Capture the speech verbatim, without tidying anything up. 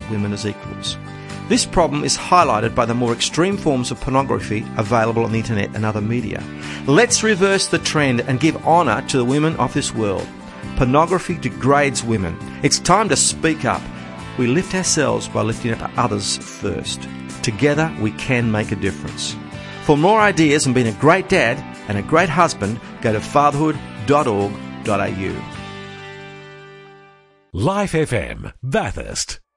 women as equals. This problem is highlighted by the more extreme forms of pornography available on the internet and other media. Let's reverse the trend and give honour to the women of this world. Pornography degrades women. It's time to speak up. We lift ourselves by lifting up others first. Together we can make a difference. For more ideas on being a great dad and a great husband, go to fatherhood dot org dot a u. Life F M, Bathurst.